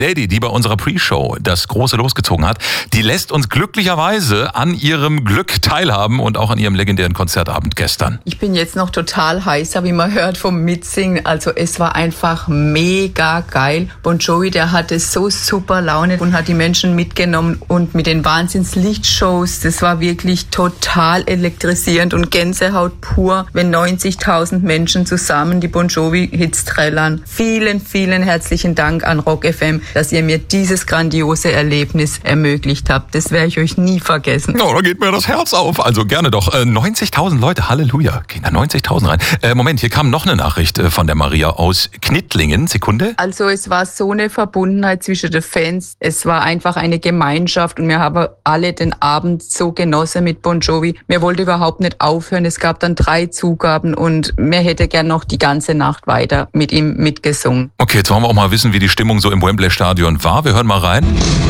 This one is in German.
Lady, die bei unserer Pre-Show das große losgezogen hat, die lässt uns glücklicherweise an ihrem Glück teilhaben und auch an ihrem legendären Konzertabend gestern. Ich bin jetzt noch total heißer, wie man hört vom Mitsingen. Also es war einfach mega geil. Bon Jovi, der hatte so super Laune und hat die Menschen mitgenommen und mit den Wahnsinns-Lichtshows, das war wirklich total elektrisierend und Gänsehaut pur, wenn 90.000 Menschen zusammen die Bon Jovi-Hits trällern. Vielen, vielen herzlichen Dank an Rock FM, dass ihr mir dieses grandiose Erlebnis ermöglicht habt. Das werde ich euch nie vergessen. Oh, da geht mir das Herz auf. Also gerne doch. 90.000 Leute, Halleluja. Gehen da 90.000 rein. Moment, hier kam noch eine Nachricht von der Maria aus Knittlingen. Sekunde. Also es war so eine Verbundenheit zwischen den Fans. Es war einfach eine Gemeinschaft und wir haben alle den Abend so genossen mit Bon Jovi. Wir wollten überhaupt nicht aufhören. Es gab dann 3 Zugaben und mir hätte gern noch die ganze Nacht weiter mit ihm mitgesungen. Okay, jetzt wollen wir auch mal wissen, wie die Stimmung so im Wembley-Stadion war. Wir hören mal rein.